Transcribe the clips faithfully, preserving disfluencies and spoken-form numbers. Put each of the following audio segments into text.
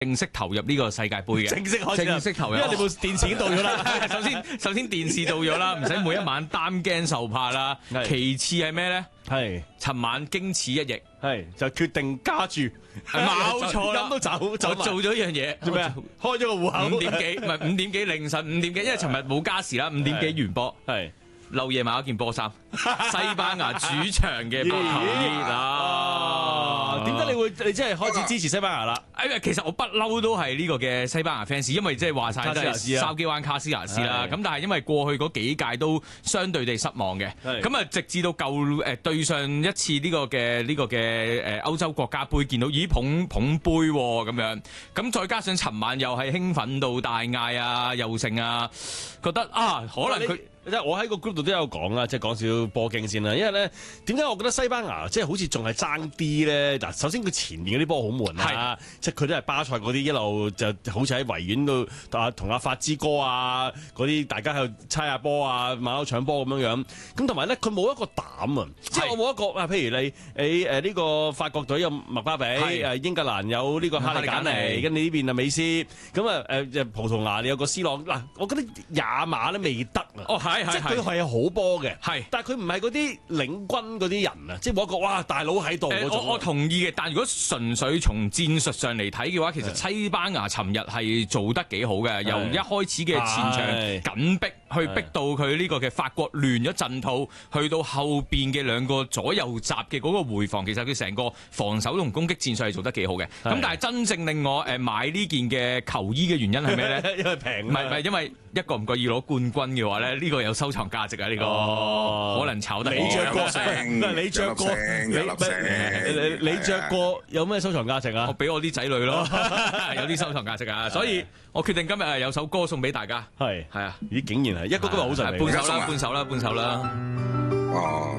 正式投入呢個世界盃嘅， 正式開始， 正式投入， 因為你部電視已經到咗啦。 首先，首先電視到咗啦，唔使每一晚擔驚受怕啦。其次係咩咧？係，尋晚經此一役， 係就決定加注， 冇錯啦， 都走，就做咗一樣嘢， 做咩啊？開咗個戶口， 五點幾，唔係五點幾，凌晨五點幾，因為尋日冇加時啦，五點幾完波，係。漏夜買咗件波衫，西班牙主場嘅波球衣啦。 點解你會你真係開始支持西班牙啦？ 誒，其實我不嬲都係呢個嘅西班牙 fans，因為即係話晒都係筲箕灣卡斯亞斯啦。咁但係因為過去嗰幾屆都相對地失望嘅，咁啊直至到舊誒對上一次呢個嘅呢個嘅誒歐洲國家杯，見到咦捧捧杯咁樣，咁再加上尋晚又係興奮到大嗌啊又勝啊，覺得啊可能佢。 即係我喺個 group 度都有講啦，即係講少少波經先啦。因為咧，點解我覺得西班牙即係好似仲係爭啲咧？嗱，首先佢前面嗰啲波好悶啊，即係佢都係巴塞嗰啲一路就好似喺維園度啊同阿法之哥啊嗰啲大家喺度猜下波啊、馬騮搶波咁樣樣。咁同埋咧，佢冇一個膽啊，即係我冇一個啊。譬如你你誒呢個法國隊有麥巴比，誒英格蘭有呢個哈利簡尼，跟住呢邊啊美斯，咁啊誒葡萄牙你有個 C 朗。嗱，我覺得也馬咧未得啊。 哦係。 即係佢係好波嘅， 係， 但係佢唔係嗰啲領軍嗰啲人啊，即係冇一個哇大佬喺度嗰種。 我我同意嘅，但係如果純粹從戰術上嚟睇嘅話，其實西班牙尋日係做得幾好嘅，由一開始嘅前場緊逼，去逼到佢呢個嘅法國亂咗陣套，去到後邊嘅兩個左右閘嘅嗰個回防，其實佢成個防守同攻擊戰術係做得幾好嘅。咁但係真正令我誒買呢件嘅球衣嘅原因係咩咧？ 因為平， 唔係唔係，因為一個唔覺意攞冠軍嘅話咧，呢個有收藏價值啊！呢個可能炒得你着過，你着過，你你着過有咩收藏價值啊？ 我俾我啲仔女咯，有啲收藏價值啊！所以我決定今日係有首歌送俾大家。係係啊！咦，竟然係一個個好神，半首啦，半首啦，半首啦。哦，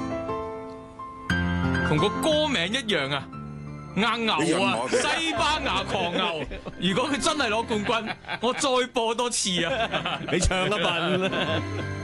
同個歌名一樣啊！硬牛啊！西班牙狂牛，如果佢真係攞冠軍，我再播多次啊！ 你唱一笨。